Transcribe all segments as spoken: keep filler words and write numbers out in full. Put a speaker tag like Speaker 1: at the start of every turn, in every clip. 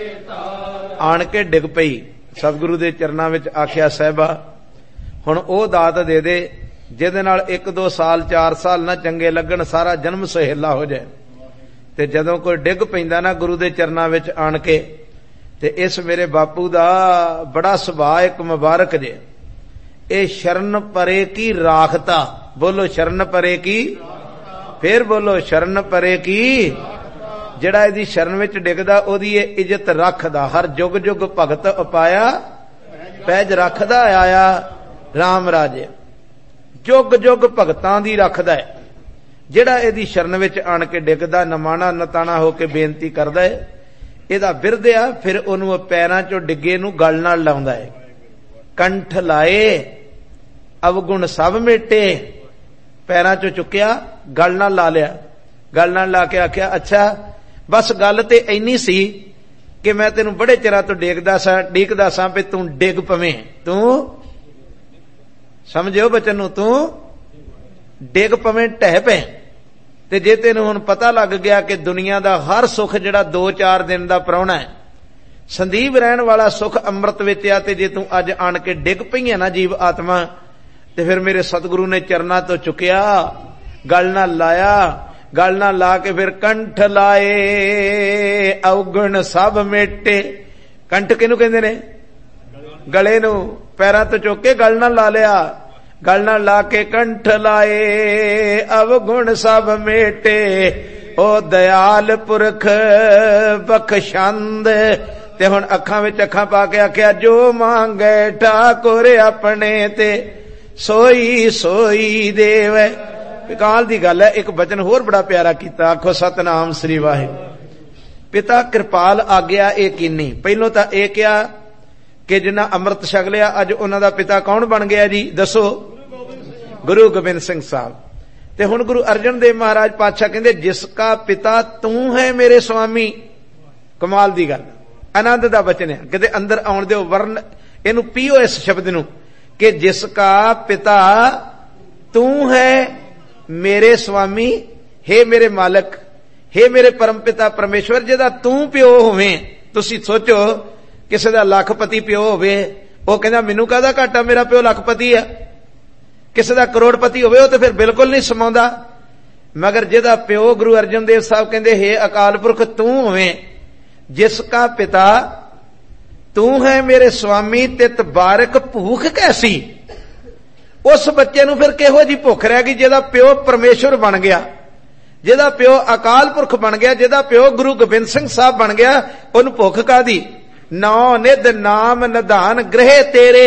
Speaker 1: आण के डिग पई सतगुरु दे चरनां विच आख्या साहिबा हुण ओह दात दे दे जिहदे नाल एक दो साल चार साल ना चंगे लगन, सारा जन्म सहेला हो जाए। ते जदों कोई डिग पैंदा ना गुरु दे चरनां विच आण के, ते इस मेरे बापू दा बड़ा सुभाअ एक मुबारक जे। ए शरण परे की राखता, बोलो शरण परे की, फिर बोलो शरण परे की। जिहड़ा इहदी शरण विच डिगदा ओहदी इज्जत रखदा, हर जुग जुग भगत उपाया पैज रखदा आया राम राजे। जुग जुग भगतां दी रखदा है। जिहड़ा इहदी शरण विच आण के डिगदा, नमाणा नताणा होके बेनती करदा है, इहदा बिरध आ, फिर ओहनूं पैरां चों डिगे नूं गल नाल लाउंदा है। कंठ लाए अवगुण सब मेटे, पैरां चों चुक्या गल नाल ला लिया, गल नाल ला के आख्या अच्छा बस गल ते इन्नी सी कि मैं तेनू बड़े चिरां तो डेगदा सा डीकदा सा भी तू डिग पवें, तू समझियो बचन नूं, तू डिग पवें ढह पे। ते जे तेनू हुण पता लग गया कि दुनिया दा हर सुख जिहड़ा दो चार दिन दा प्राहुणा है, संदीप रहण वाला सुख अमृत विच आ, ते जे तू अज आण के डिग पईआं ना जीव आत्मा, ते फिर मेरे सतगुरु ने चरनां तो चुकिया, गल नाल लाया, गल नाल ला के फिर कंठ लाए अवगुण सब मेटे। कंठ किहनूं कहंदे ने? गले नूं। पैरां तो चुक के गल नाल ला लिया, गल नाल ला के कंठ लाए अवगुण सब मेटे। ओ दयाल पुरख बख्शंद, ते हुण अखां विच अखां पा के आख्या जो मांगे ठाकुर अपने ते सोई सोई देव। काल दी गल है। एक बचन होर बड़ा प्यारा कीता, आखो सतनाम श्री वाहिगुरू। पिता कृपाल आग्या ए कीनी। पहलों तां ए क्या कि जिन्ना अमृत छक लिया अज उन्हां दा पिता कौन बन गया जी? दसो। गुरु गोबिंद सिंह साहब। ते हुण गुरु अर्जन देव महाराज पातशाह कहंदे जिसका पिता तू है मेरे स्वामी। कमाल दी गल, आनंद दा बचन है। किते अंदर आउण दिओ, वर्ण इहनूं पीओ इस शब्द नूं कि जिसका पिता तू है मेरे स्वामी, हे मेरे मालक, हे मेरे परम पिता परमेश्वर। जिहदा तू प्यो होवें, तुसीं सोचो किसी दा लखपति प्यो होवे, ओह कहंदा मैनूं काहदा घाटा, मेरा प्यो लखपति है। किसी दा करोड़पति होवे, ओह तो फिर बिल्कुल नहीं समाउंदा। मगर जिहदा प्यो गुरु अर्जन देव साहब कहंदे हे अकाल पुरख तू होवें, जिसका पिता तू है मेरे स्वामी, तित बारक भूख कैसी। उस बच्चे नूं फिर किहो जी भुख रह गई जिहदा प्यो परमेश्वर बन गया, जिहदा प्यो अकाल पुरख बन गया, जिहदा प्यो गुरु गोबिंद सिंह साहब बन गया, उहनूं भुख कादी। नौ निध नाम निधान गृह तेरे,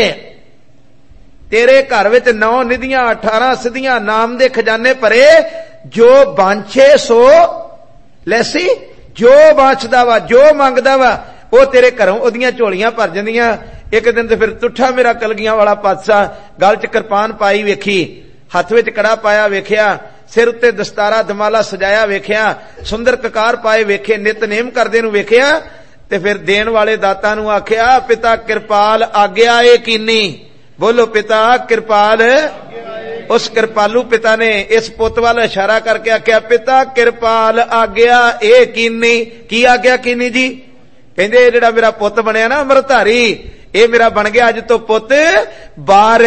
Speaker 1: तेरे घर विच नौ निधियां अठारह सिद्धियां नाम दे खजाने भरे। जो बांछे सो लैसी, जो बांछदा वा जो मंगदा वा ਉਹ तेरे घरों ओदियां झोलियां भर जांदियां। एक दिन तो फिर तुठा मेरा कलगियां वाला पातशाह गल च किरपान पाई वेखी, हथ विच कड़ा पाया वेखिया, सिर उत्ते दस्तारा दमाला सजाया वेखिया, सुंदर ककार पाए वेखे, नितनेम करदे नूं वेखिया। ते फिर देण वाले दाता नूं आखिया पिता किरपाल आग्या ए कीनी। बोलो पिता किरपाल। उस कृपालू पिता ने इस पुत वाल इशारा करके आख्या पिता किरपाल आग्या ए कीनी। की आग्या कीनी जी? कहंदे जिहड़ा मेरा पुत बनया ना अमृतधारी, ये मेरा बन गया अज तो पुत बार